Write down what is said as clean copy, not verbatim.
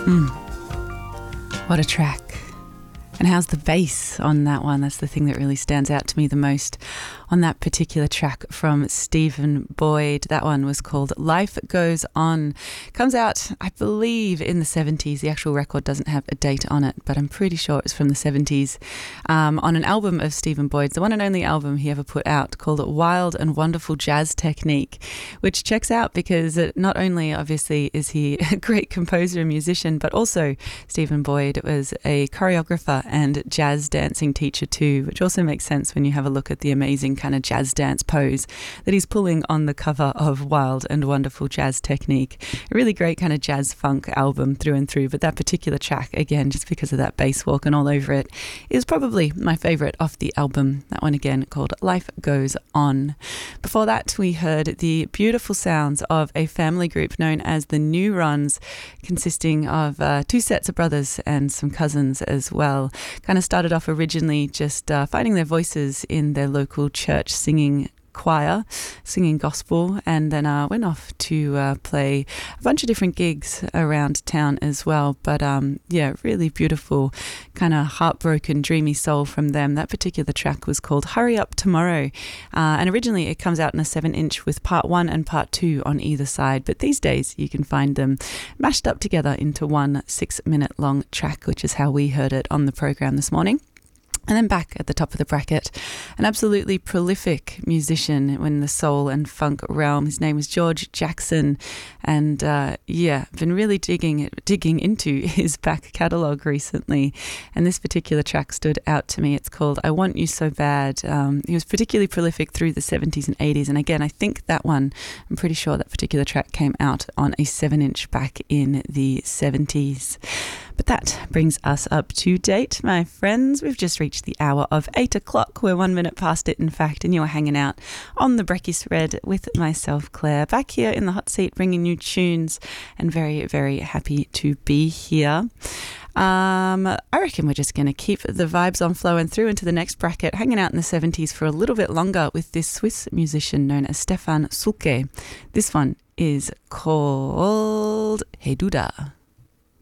What a track. And how's the bass on that one? That's the thing that really stands out to me the most on that particular track from Stephen Boyd. That one was called Life Goes On. Comes out, I believe, in the 70s. The actual record doesn't have a date on it, but I'm pretty sure it was from the 70s. On an album of Stephen Boyd's, the one and only album he ever put out, called Wild and Wonderful Jazz Technique, which checks out because not only, obviously, is he a great composer and musician, but also Stephen Boyd was a choreographer and jazz dancing teacher too, which also makes sense when you have a look at the amazing kind of jazz dance pose that he's pulling on the cover of Wild and Wonderful Jazz Technique. A really great kind of jazz funk album through and through, but that particular track, again, just because of that bass walk and all over it, is probably my favourite off the album. That one again called Life Goes On. Before that, we heard the beautiful sounds of a family group known as the New Runs, consisting of two sets of brothers and some cousins as well. Kind of started off originally just finding their voices in their local church singing choir, singing gospel, and then went off to play a bunch of different gigs around town as well. But yeah, really beautiful, kind of heartbroken, dreamy soul from them. That particular track was called Hurry Up Tomorrow, and originally it comes out in a 7-inch with part 1 and part 2 on either side, but these days you can find them mashed up together into one 6-minute long track, which is how we heard it on the program this morning. And then back at the top of the bracket, an absolutely prolific musician in the soul and funk realm. His name is George Jackson, and been really digging into his back catalogue recently. And this particular track stood out to me. It's called I Want You So Bad. He was particularly prolific through the 70s and 80s. And again, I think that one, I'm pretty sure that particular track came out on a 7-inch back in the 70s. But that brings us up to date, my friends. We've just reached the hour of 8 o'clock. We're 1 minute past it, in fact, and you're hanging out on the Brekkie Spread with myself, Claire, back here in the hot seat, bringing you tunes, and very, very happy to be here. I reckon we're just going to keep the vibes on flowing through into the next bracket, hanging out in the 70s for a little bit longer with this Swiss musician known as Stefan Sulke. This one is called Hey Duda.